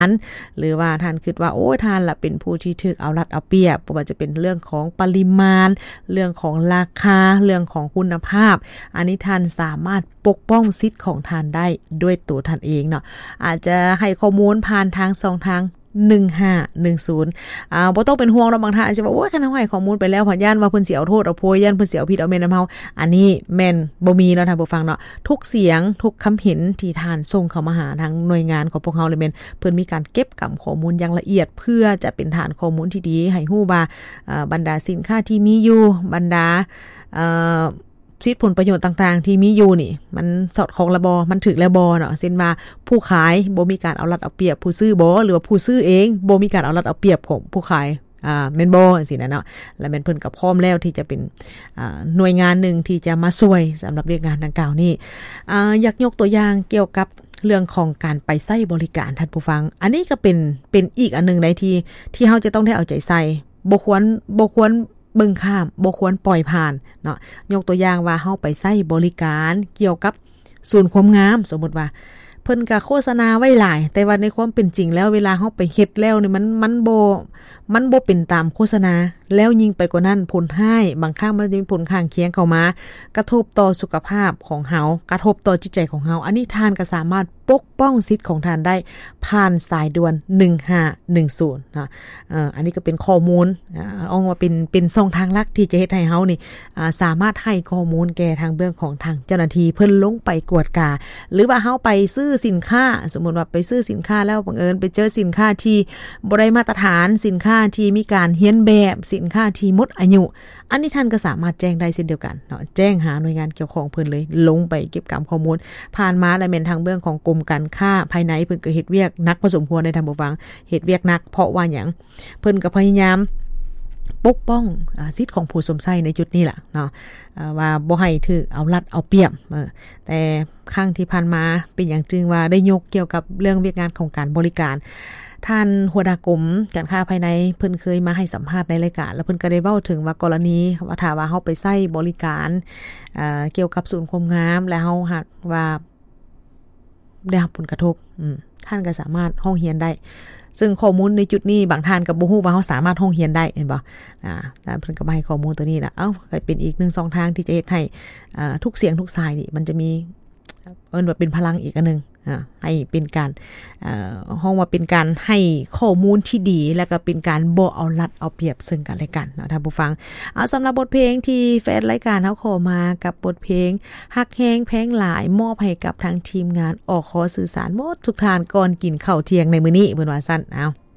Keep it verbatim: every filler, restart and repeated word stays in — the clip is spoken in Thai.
หรือว่าท่านคิดว่าโอ้ยท่านล่ะเป็นผู้ที่ถูกเอารัดเอาเปรียบบ่ว่าจะเป็นเรื่องของปริมาณเรื่องของราคาเรื่องของคุณภาพอันนี้ท่านสามารถปกป้องสิทธิ์ของท่านได้ด้วยตัวท่านเองเนาะอาจจะให้ข้อมูลผ่านทางสองทางหนึ่งห้าหนึ่งศูนย์อ่าบ่ต้องเป็นห่วงเราบางท่านอาจจะบอกโอ้ยคันเฮาให้ข้อมูลไปแล้วพย่านว่าเพิ่นสิเอาโทษเอาโพยย่านเพิ่นสิเอาผิดเอาแม่นนำเฮาอันนี้แม่นบ่มีเนาะท่านผู้ฟังเนาะทุกเสียงทุกคำเห็นที่ท่านส่งเข้ามาหาทางหน่วยงานของพวกเฮาเลยแม่นเพิ่นมีการเก็บกำข้อมูลอย่างละเอียดเพื่อจะเป็นฐานข้อมูลที่ดีให้ฮู้ว่าอ่าบรรดาสินค้าที่มีอยู่บรรดาเอ่อสิทธิผลประโยชน์ต่างๆที่มีอยู่นี่มันสอดคล้องระบอมันถึกแล้วบ่เนาะเช่นว่าผู้ขายบ่มีการเอารัดเอาเปรียบผู้ซื้อบ่หรือว่าผู้ซื้อเองบ่มีการเอารัดเอาเปรียบของผู้ขายอ่าแม่นบ่จังซี่นะเนาะและแม่นเพิ่นก็พร้อมแล้วที่จะเป็นอ่าหน่วยงานหนึ่งที่จะมาช่วยสำหรับเรื่องงานดังกล่าวนี้อ่าอยากยกตัวอย่างเกี่ยวกับเรื่องของการไปใช้บริการท่านผู้ฟังอันนี้ก็เป็นเป็นอีกอันนึงในที่ที่เฮาจะต้องได้เอาใจใส่บ่ควรบ่ควรเบิ่งข้ามบ่ควรปล่อยผ่านเนาะยกตัวอย่างว่าเฮาไปใช้บริการเกี่ยวกับศูนย์ความงามสมมุติว่าเพิ่นก็โฆษณาไว้หลายแต่ว่าในความเป็นจริงแล้วเวลาเฮาไปเฮ็ดแล้วนี่มันมันบ่มันบ่เป็นตามโฆษณาแล้วยิ่งไปกว่านั้นผลให้บางครั้งมันจะมีผลข้างเคียงเข้ามากระทบต่อสุขภาพของเฮากระทบต่อจิตใจของเฮาอันนี้ท่านก็สามารถปกป้องสิทธิ์ของท่านได้ผ่านสายด่วนหนึ่งห้าหนึ่งศูนย์นะเอ่ออันนี้ก็เป็นข้อมูลอ่าเอาว่าเป็นเป็นช่องทางหลักที่จะเฮ็ดให้เฮานี่อ่าสามารถให้ข้อมูลแก่ทางเบื้องของทางเจ้าหน้าที่เพิ่นลงไปกวดกาหรือว่าเฮาไปซื้อสินค้าสมมุติว่าไปซื้อสินค้าแล้วบังเอิญไปเจอสินค้าที่บ่ได้มาตรฐานสินค้าที่มีการเฮียนแบบสินค้าที่หมดอายุอันนี้ท่านก็สามารถแจ้งได้เช่นเดียวกันเนาะแจ้งหาหน่วยงานเกี่ยวข้องเพิ่นเลยลงไปเก็บกำข้อมูลผ่านมาและแม่นทางเบื้องของกรมการค้าภายในเพิ่นก็เฮ็ดเวียกหนักพอสมควรในทางบ่ฟังเฮ็ดเวียกหนักเพราะว่าหยังเพิ่นก็พยายามปกป้องอ่าสิทธิ์ของผู้สวมใช้ในจุดนี้ล่ะเนาะอ่าว่าบ่ให้ถูกเอารัดเอาเปรียบเออแต่ครั้งที่ผ่านมาเป็นอย่างจึงว่าได้ยกเกี่ยวกับเรื่องเวียกงานของการบริการท่านหัวหน้ากรมการค้าภายในเพิ่นเคยมาให้สัมภาษณ์ในรายการแล้วเพิ่นก็ได้เว้าถึงว่ากรณีว่าถ้าว่าเฮาไปใช้บริการอ่าเกี่ยวกับศูนย์ความงามแล้วเฮาหากว่าได้รับผลกระทบอืมท่านก็สามารถร้องเรียนได้ซึ่งข้อมูลในจุดนี้บางท่านก็บ่ฮู้ว่าเฮาสามารถร้องเรียนได้เห็นบ่อ่าแล้วเพิ่นก็มาให้ข้อมูลตัวนี้ล่ะเอ้าก็เป็นอีกหนึ่งช่องทางที่จะเฮ็ดให้อ่าทุกเสียงทุกสายนี่มันจะมีเอิ้นว่าเป็นพลังอีกอันนึงอ่าให้เป็นการเอ่อห้องว่าเป็นการให้ข้อมูลที่ดีแล้วก็เป็นการบ่เอารัดเอาเปรียบซึ่งกันและกันเนาะท่านผู้ฟังเอาสำหรับบทเพลงที่แฟนรายการเฮาขอมากับบทเพลงฮักแฮงแพงหลายมอบให้กับทางทีมงานอขสื่อสารหมดทุกท่านก่อนกินข้าวเที่ยงในมื้อนี้เพิ่นว่าซั่นเอา